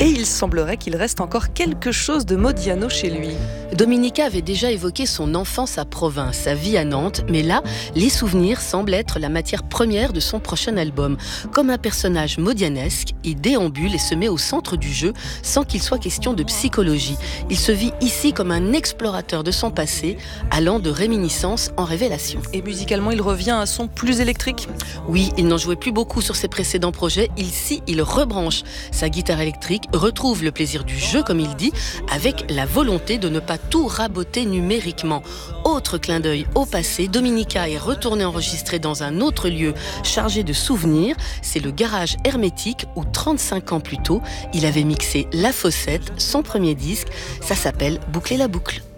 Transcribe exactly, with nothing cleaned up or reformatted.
Et il semblerait qu'il reste encore quelque chose de Modiano chez lui. Dominica avait déjà évoqué son enfance à Provins, sa vie à Nantes, mais là, les souvenirs semblent être la matière première de son prochain album. Comme un personnage modianesque, il déambule et se met au centre du jeu sans qu'il soit question de psychologie. Il se vit ici comme un explorateur de son passé, allant de réminiscence en révélation. Et musicalement, il revient à un son plus électrique. Oui, il n'en jouait plus beaucoup sur ses précédents projets. Ici, il rebranche sa guitare électrique, retrouve le plaisir du jeu, comme il dit, avec la volonté de ne pas tout raboter numériquement. Autre clin d'œil au passé, Dominica est retourné enregistrer dans un autre lieu chargé de souvenirs. C'est le garage hermétique où trente-cinq ans plus tôt, il avait mixé La Fossette, son premier disque. Ça s'appelle Boucler la boucle.